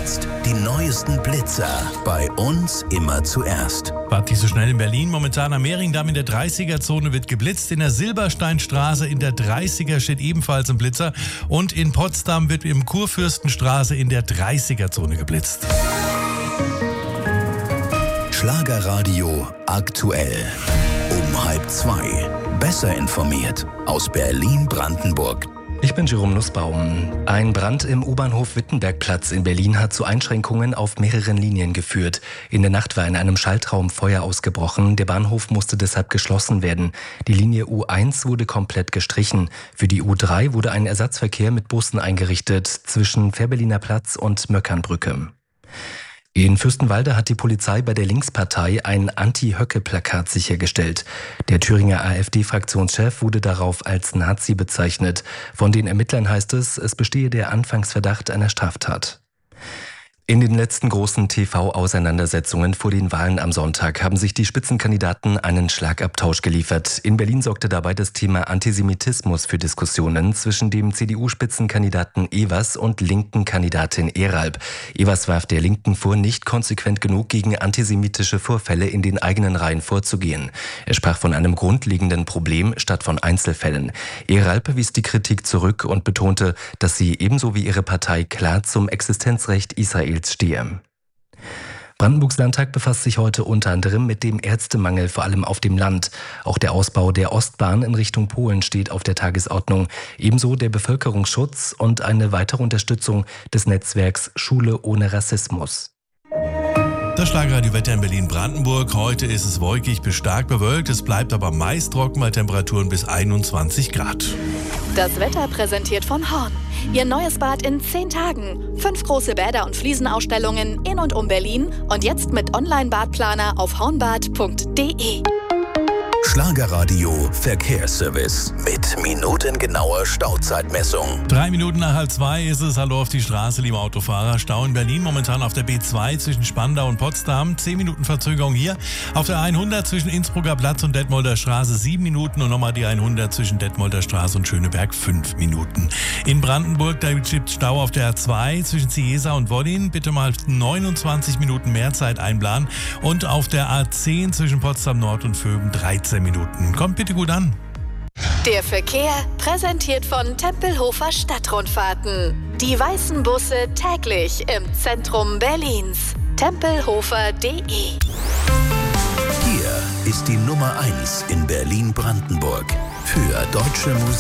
Jetzt die neuesten Blitzer. Bei uns immer zuerst. Wart nicht so schnell in Berlin. Momentan am Mehringdamm in der 30er-Zone wird geblitzt. In der Silbersteinstraße in der 30er steht ebenfalls ein Blitzer. Und in Potsdam wird im Kurfürstenstraße in der 30er-Zone geblitzt. Schlagerradio aktuell. Um 1:30. Besser informiert aus Berlin-Brandenburg. Ich bin Jerome Nussbaum. Ein Brand im U-Bahnhof Wittenbergplatz in Berlin hat zu Einschränkungen auf mehreren Linien geführt. In der Nacht war in einem Schaltraum Feuer ausgebrochen. Der Bahnhof musste deshalb geschlossen werden. Die Linie U1 wurde komplett gestrichen. Für die U3 wurde ein Ersatzverkehr mit Bussen eingerichtet zwischen Fährberliner Platz und Möckernbrücke. In Fürstenwalde hat die Polizei bei der Linkspartei ein Anti-Höcke-Plakat sichergestellt. Der Thüringer AfD-Fraktionschef wurde darauf als Nazi bezeichnet. Von den Ermittlern heißt es, es bestehe der Anfangsverdacht einer Straftat. In den letzten großen TV-Auseinandersetzungen vor den Wahlen am Sonntag haben sich die Spitzenkandidaten einen Schlagabtausch geliefert. In Berlin sorgte dabei das Thema Antisemitismus für Diskussionen zwischen dem CDU-Spitzenkandidaten Evers und linken Kandidatin Eralb. Evers warf der Linken vor, nicht konsequent genug gegen antisemitische Vorfälle in den eigenen Reihen vorzugehen. Er sprach von einem grundlegenden Problem statt von Einzelfällen. Eralb wies die Kritik zurück und betonte, dass sie ebenso wie ihre Partei klar zum Existenzrecht Israels stehe. Brandenburgs Landtag befasst sich heute unter anderem mit dem Ärztemangel, vor allem auf dem Land. Auch der Ausbau der Ostbahn in Richtung Polen steht auf der Tagesordnung. Ebenso der Bevölkerungsschutz und eine weitere Unterstützung des Netzwerks Schule ohne Rassismus. Das Schlagerradio-Wetter in Berlin-Brandenburg. Heute ist es wolkig bis stark bewölkt. Es bleibt aber meist trocken bei Temperaturen bis 21 Grad. Das Wetter präsentiert von Horn. Ihr neues Bad in 10 Tagen. 5 große Bäder und Fliesenausstellungen in und um Berlin. Und jetzt mit Online-Badplaner auf hornbad.de. Schlagerradio Verkehrsservice mit minutengenauer Stauzeitmessung. 3 Minuten nach 1:30 ist es. Hallo auf die Straße, liebe Autofahrer. Stau in Berlin momentan auf der B2 zwischen Spandau und Potsdam. 10 Minuten Verzögerung hier. Auf der 100 zwischen Innsbrucker Platz und Detmolder Straße 7 Minuten. Und nochmal die 100 zwischen Detmolder Straße und Schöneberg 5 Minuten. In Brandenburg, da gibt es Stau auf der A2 zwischen Ciesa und Wollin. Bitte mal 29 Minuten mehr Zeit einplanen. Und auf der A10 zwischen Potsdam Nord und Vöben 13 Minuten. Kommt bitte gut an. Der Verkehr präsentiert von Tempelhofer Stadtrundfahrten. Die weißen Busse täglich im Zentrum Berlins. Tempelhofer.de. Hier ist die Nummer 1 in Berlin-Brandenburg für deutsche Musik.